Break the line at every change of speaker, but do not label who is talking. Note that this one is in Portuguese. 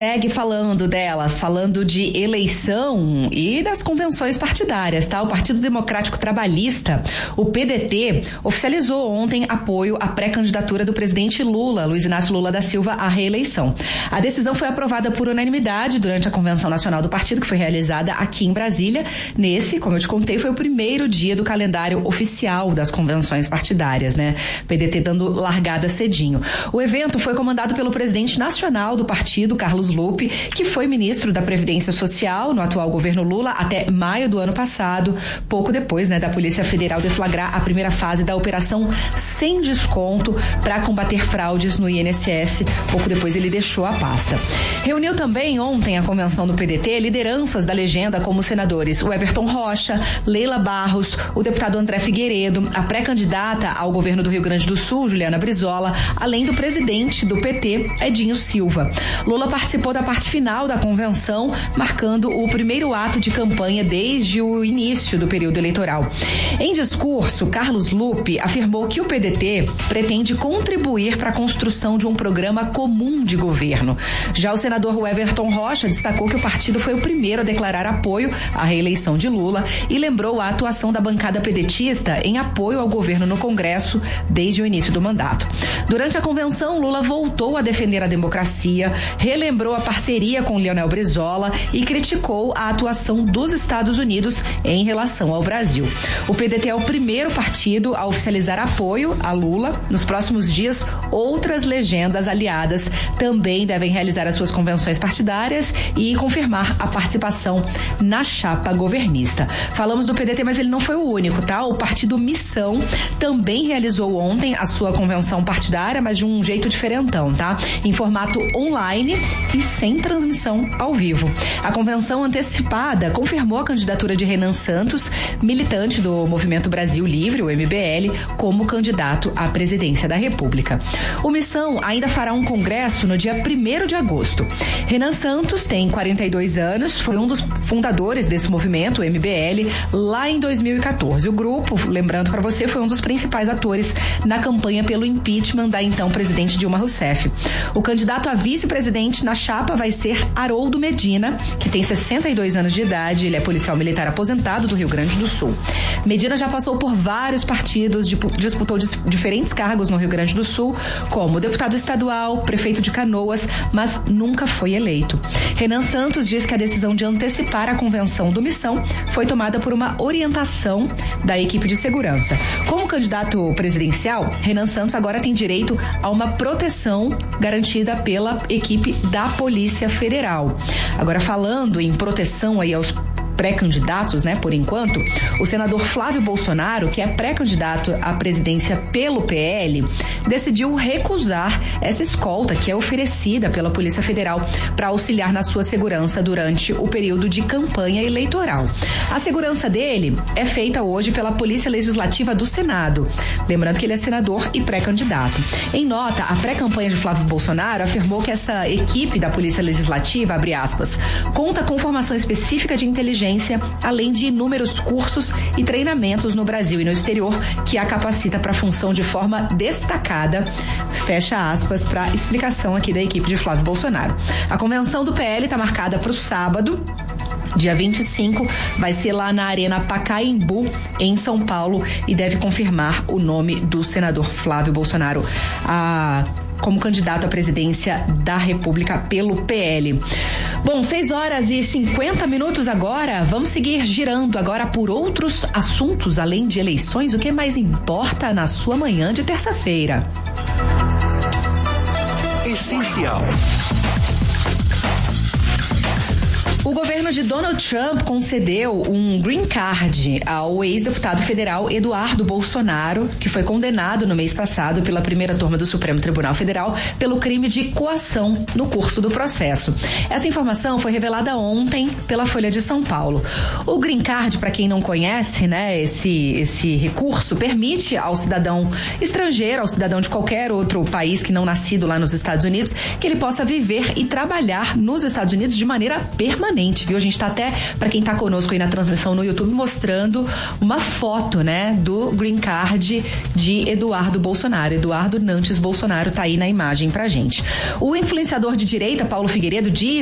Segue falando delas, falando de eleição e das convenções partidárias, tá? O Partido Democrático Trabalhista, o PDT, oficializou ontem apoio à pré-candidatura do presidente Lula, Luiz Inácio Lula da Silva, à reeleição. A decisão foi aprovada por unanimidade durante a Convenção Nacional do Partido, que foi realizada aqui em Brasília. Nesse, como eu te contei, foi o primeiro dia do calendário oficial das convenções partidárias, né? PDT dando largada cedinho. O evento foi comandado pelo presidente nacional do partido, Carlos Lupe, que foi ministro da Previdência Social no atual governo Lula até maio do ano passado, pouco depois, né, da Polícia Federal deflagrar a primeira fase da Operação Sem Desconto para combater fraudes no INSS. Pouco depois ele deixou a pasta. Reuniu também ontem a convenção do PDT lideranças da legenda como os senadores o Everton Rocha, Leila Barros, o deputado André Figueiredo, a pré-candidata ao governo do Rio Grande do Sul, Juliana Brizola, além do presidente do PT, Edinho Silva. Lula participou da parte final da convenção, marcando o primeiro ato de campanha desde o início do período eleitoral. Em discurso, Carlos Lupe afirmou que o PDT pretende contribuir para a construção de um programa comum de governo. Já o senador Everton Rocha destacou que o partido foi o primeiro a declarar apoio à reeleição de Lula e lembrou a atuação da bancada pedetista em apoio ao governo no Congresso desde o início do mandato. Durante a convenção, Lula voltou a defender a democracia, relembrou a parceria com Leonel Brizola e criticou a atuação dos Estados Unidos em relação ao Brasil. O PDT é o primeiro partido a oficializar apoio a Lula. Nos próximos dias, outras legendas aliadas também devem realizar as suas convenções partidárias e confirmar a participação na chapa governista. Falamos do PDT, mas ele não foi o único, tá? O partido Missão também realizou ontem a sua convenção partidária, mas de um jeito diferentão, tá? Em formato online e sem transmissão ao vivo. A convenção antecipada confirmou a candidatura de Renan Santos, militante do Movimento Brasil Livre, o MBL, como candidato à presidência da República. O Missão ainda fará um congresso no dia 1º de agosto. Renan Santos tem 42 anos, foi um dos fundadores desse movimento, o MBL, lá em 2014. O grupo, lembrando para você, foi um dos principais atores na campanha pelo impeachment da então presidente Dilma Rousseff. O candidato a vice-presidente na chapa vai ser Haroldo Medina, que tem 62 anos de idade, ele é policial militar aposentado do Rio Grande do Sul. Medina já passou por vários partidos, disputou diferentes cargos no Rio Grande do Sul, como deputado estadual, prefeito de Canoas, mas nunca foi eleito. Renan Santos diz que a decisão de antecipar a convenção do Missão foi tomada por uma orientação da equipe de segurança. Como candidato presidencial, Renan Santos agora tem direito a uma proteção garantida pela equipe da Polícia Federal. Agora, falando em proteção aí aos pré-candidatos, né, por enquanto, o senador Flávio Bolsonaro, que é pré-candidato à presidência pelo PL, decidiu recusar essa escolta que é oferecida pela Polícia Federal para auxiliar na sua segurança durante o período de campanha eleitoral. A segurança dele é feita hoje pela Polícia Legislativa do Senado. Lembrando que ele é senador e pré-candidato. Em nota, a pré-campanha de Flávio Bolsonaro afirmou que essa equipe da Polícia Legislativa, abre aspas, conta com formação específica de inteligência, além de inúmeros cursos e treinamentos no Brasil e no exterior que a capacita para a função de forma destacada, fecha aspas, para explicação aqui da equipe de Flávio Bolsonaro. A convenção do PL está marcada para o sábado, dia 25, vai ser lá na Arena Pacaembu, em São Paulo, e deve confirmar o nome do senador Flávio Bolsonaro como candidato à presidência da República pelo PL. Bom, 6h50 agora. Vamos seguir girando agora por outros assuntos além de eleições. O que mais importa na sua manhã de terça-feira?
Essencial.
O governo de Donald Trump concedeu um green card ao ex-deputado federal Eduardo Bolsonaro, que foi condenado no mês passado pela primeira turma do Supremo Tribunal Federal pelo crime de coação no curso do processo. Essa informação foi revelada ontem pela Folha de São Paulo. O green card, para quem não conhece, né, esse recurso permite ao cidadão estrangeiro, ao cidadão de qualquer outro país que não nascido lá nos Estados Unidos, que ele possa viver e trabalhar nos Estados Unidos de maneira permanente, viu? A gente tá até, para quem tá conosco aí na transmissão no YouTube, mostrando uma foto, né, do green card de Eduardo Bolsonaro. Eduardo Nantes Bolsonaro tá aí na imagem pra gente. O influenciador de direita, Paulo Figueiredo, diz